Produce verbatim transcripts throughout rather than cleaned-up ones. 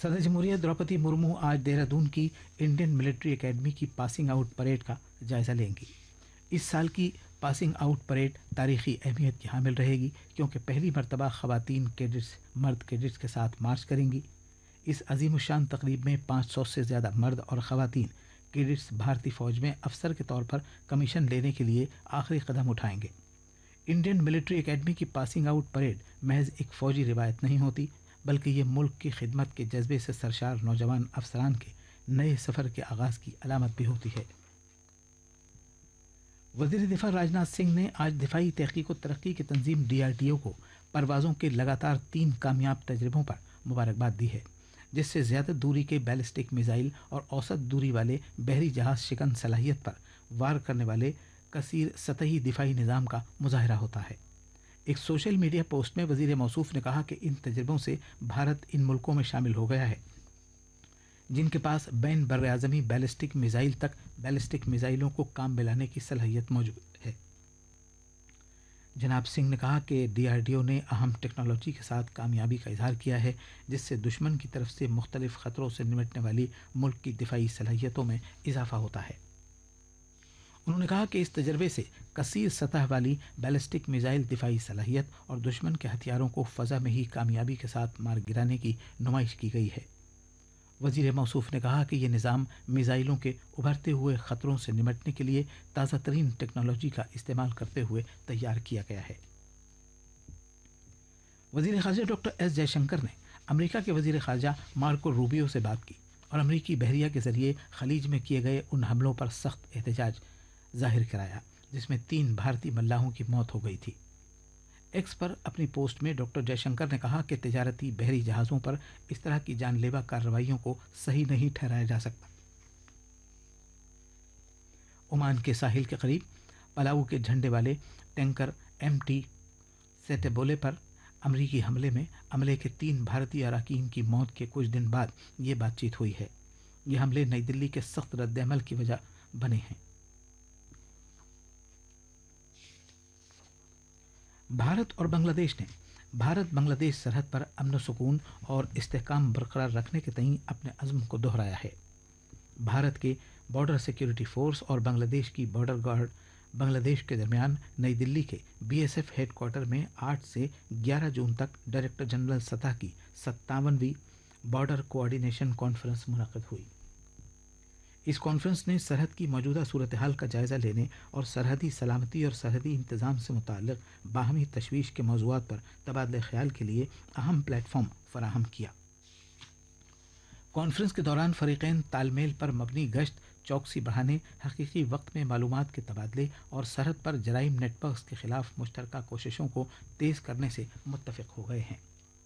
صدر جمہوریہ द्रौपदी मुर्मू आज देहरादून की इंडियन मिलिट्री एकेडमी की पासिंग आउट परेड का जायजा लेंगी। इस साल की पासिंग आउट परेड तारीखी अहमियत की हामिल रहेगी क्योंकि पहली मरतबा खवातीन कैडेट्स मर्द कैडेट्स के साथ मार्च करेंगी। इस अजीमुशान तकरीब में पाँच सौ से ज़्यादा मर्द और खवातीन कैडेट्स भारतीय फौज में अफसर के तौर पर कमीशन लेने के लिए आखिरी कदम उठाएंगे। इंडियन मिलिट्री एकेडमी की पासिंग आउट परेड महज एक फ़ौजी रिवायत नहीं होती, बल्कि ये मुल्क की खिदमत के जज्बे से सरशार नौजवान अफसरान के नए सफ़र के आगाज़ की अलामत भी होती है। वज़ीर दिफा राजनाथ सिंह ने आज दिफाई तहक़ीक़ व तरक्की की तंजीम डी आर डी ओ को परवाज़ों के लगातार तीन कामयाब तजर्बों पर मुबारकबाद दी है, जिससे ज़्यादा दूरी के बैलिस्टिक मिसाइल और औसत दूरी वाले बहरी जहाज शिकन सलाहियत पर वार करने वाले कसीर सतही दिफाई निज़ाम का मुजाहरा होता है। एक सोशल मीडिया पोस्ट में वज़ीर मौसूफ ने कहा कि इन तजर्बों से भारत इन मुल्कों में शामिल हो गया है जिनके पास बैन बर्राज़मी बैलिस्टिक मिसाइल तक बैलिस्टिक मिसाइलों को काम में लाने की सलाहियत मौजूद है। जनाब सिंह ने कहा कि डी आर डी ओ ने अहम टेक्नोलॉजी के साथ कामयाबी का इजहार किया है, जिससे दुश्मन की तरफ से मुख्तलिफ ख़तरों से निपटने वाली मुल्क की दिफाई सलाहियतों में इजाफा होता है। उन्होंने कहा कि इस तजर्बे से कसीर सतह वाली बैलिस्टिक मिसाइल दिफाई सलाहियत और दुश्मन के हथियारों को फ़ज़ा में ही कामयाबी के साथ मार गिराने की नुमाइश की गई है। वज़ीर मौसूफ ने कहा कि यह निज़ाम मिसाइलों के उभरते हुए ख़तरों से निपटने के लिए ताज़ा तरीन टेक्नोलॉजी का इस्तेमाल करते हुए तैयार किया गया है। वज़ीर ख़ारजा डॉक्टर एस जयशंकर ने अमेरिका के वज़ीर ख़ारजा मार्को रूबियो से बात की और अमरीकी बहरिया के ज़रिए खलीज में किए गए उन हमलों पर सख्त एहतजाज जाहिर कराया जिसमें तीन भारतीय मल्लाहों की मौत हो गई थी। एक्स पर अपनी पोस्ट में डॉक्टर जयशंकर ने कहा कि तिजारती बहरी जहाज़ों पर इस तरह की जानलेवा कार्रवाइयों को सही नहीं ठहराया जा सकता। ओमान के साहिल के करीब पलाऊ के झंडे वाले टैंकर एम टी सेटेबोले पर अमरीकी हमले में अमले के तीन भारतीय अरकान की मौत के कुछ दिन बाद ये बातचीत हुई है। ये हमले नई दिल्ली के सख्त रद्द-ए-अमल की वजह बने हैं। भारत और बांग्लादेश ने भारत बांग्लादेश सरहद पर अमन सुकून और इस्तेहकाम बरकरार रखने के तईं अपने अज़्म को दोहराया है। भारत के बॉर्डर सिक्योरिटी फोर्स और बांग्लादेश की बॉर्डर गार्ड बांग्लादेश के दरमियान नई दिल्ली के बी एस एफ हेडक्वार्टर में आठ से ग्यारह जून तक डायरेक्टर जनरल सतह की सत्तावनवीं बॉर्डर कोऑर्डिनेशन कॉन्फ्रेंस मुनक़िद हुई। इस कॉन्फ्रेंस ने सरहद की मौजूदा सूरत हाल का जायज़ा लेने और सरहदी सलामती और सरहदी इंतज़ाम से मुताल्लिक़ बाहमी तशवीश के मौज़ूआत पर तबादले ख्याल के लिए अहम प्लेटफॉर्म फराहम किया। कॉन्फ्रेंस के दौरान फ़रीक़ैन तालमेल पर मबनी गश्त, चौकसी बढ़ाने, हकीकी वक्त में मालूमात के तबादले और सरहद पर जराइम नेटवर्क्स के ख़िलाफ़ मुश्तरका कोशिशों को तेज़ करने से मुत्तफ़िक़ हो गए हैं।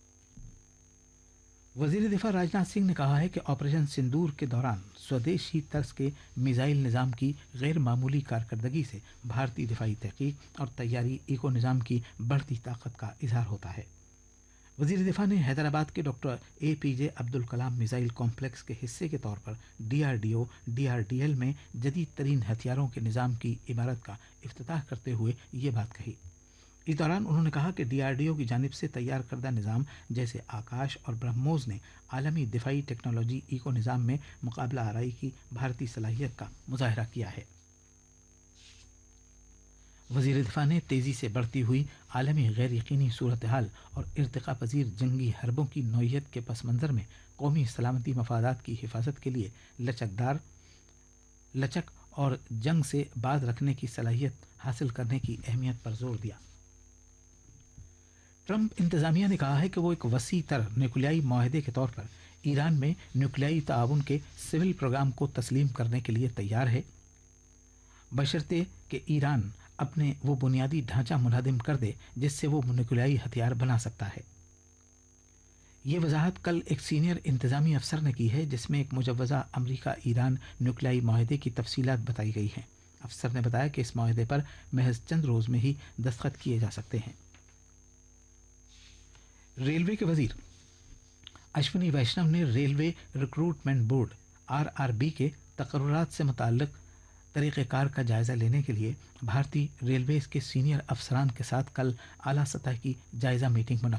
वज़ीर दिफा राजनाथ सिंह ने कहा है कि ऑपरेशन सिंदूर के दौरान स्वदेशी तर्ज के मिसाइल निज़ाम की गैर मामूली कारकर्दगी से भारतीय दिफाई तहक़ीक़ और तैयारी इको निज़ाम की बढ़ती ताकत का इजहार होता है। वज़ीर दिफा ने हैदराबाद के doctor A P J Abdul Kalam missile complex के हिस्से के तौर पर D R D O D R D L में जदीद तरीन हथियारों के निज़ाम की इमारत का इफ्तिताह करते हुए ये बात कही। इस दौरान उन्होंने कहा कि डी आर डी ओ की जानिब से तैयार करदा निज़ाम जैसे आकाश और ब्रह्मोस ने आलमी दिफाई टेक्नोलॉजी इको निज़ाम में मुकाबला आराई की भारतीय सलाहियत का मुजाहरा किया है। वज़ीर दिफा ने तेज़ी से बढ़ती हुई आलमी गैर यकीनी सूरत हाल और इर्तिका पजीर जंगी हरबों की नौइयत के पस मंज़र में कौमी सलामती मफादात की हिफाजत के लिए लचकदार लचक और जंग से बाज रखने की सलाहियत हासिल करने की अहमियत पर जोर दिया। ट्रंप इंतज़ामिया ने कहा है कि वो एक वसी तर न्यूक्लियाई माहदे के तौर पर ईरान में न्यूक्लियाई ताउन के सिविल प्रोग्राम को तस्लीम करने के लिए तैयार है, बशर्ते कि ईरान अपने वो बुनियादी ढांचा मुनहदिम कर दे जिससे वो न्यूक्लियाई हथियार बना सकता है। ये वजाहत कल एक सीनियर इंतज़ामी अफसर ने की है, जिसमें एक मुजव्वज़ा अमरीका ईरान न्यूक्लियाई माहदे की तफसीलात बताई गई हैं। अफसर ने बताया कि इस माहदे पर महज चंद रोज़ में ही दस्तखत किए जा सकते हैं। रेलवे के वजीर अश्विनी वैष्णव ने railway recruitment board are R B के तकर्रुरात से मुताल्लिक़ तरीक़ेकार का जायज़ा लेने के लिए भारतीय रेलवे के सीनियर अफसरान के साथ कल आला सतह की जायज़ा मीटिंग मुनक़्क़िद